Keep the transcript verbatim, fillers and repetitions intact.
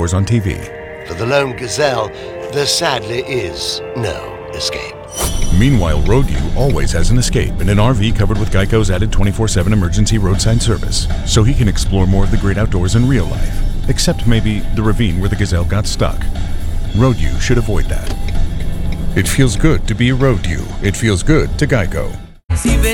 Wars on T V. For the lone gazelle, there sadly is no escape. Meanwhile, Road U always has an escape in an R V covered with Geico's added twenty-four seven emergency roadside service, so he can explore more of the great outdoors in real life, except maybe the ravine where the gazelle got stuck. Road U should avoid that. It feels good to be Road U. It feels good to Geico.